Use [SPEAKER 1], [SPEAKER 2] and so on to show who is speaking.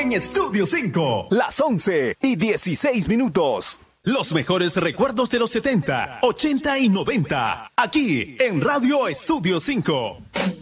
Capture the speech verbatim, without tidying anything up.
[SPEAKER 1] en Estudio cinco.
[SPEAKER 2] Las once y dieciséis minutos.
[SPEAKER 1] Los mejores recuerdos de los setenta, ochenta y noventa. Aquí en Radio Estudio cinco.